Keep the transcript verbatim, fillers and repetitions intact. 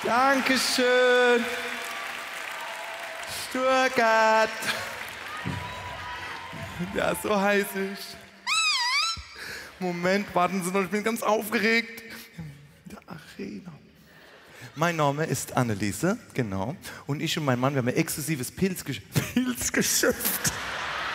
Dankeschön. Stuttgart. Ja, so heiß ich. Moment, warten Sie noch, ich bin ganz aufgeregt. In der Arena. Mein Name ist Anneliese, genau. Und ich und mein Mann, wir haben ein exklusives Pilzgesch Pilzgeschäft.